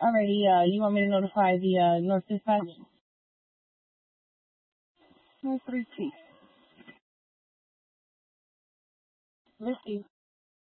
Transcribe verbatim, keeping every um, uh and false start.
Alrighty, uh, you want me to notify the uh, North Dispatch? North three T. Let's see.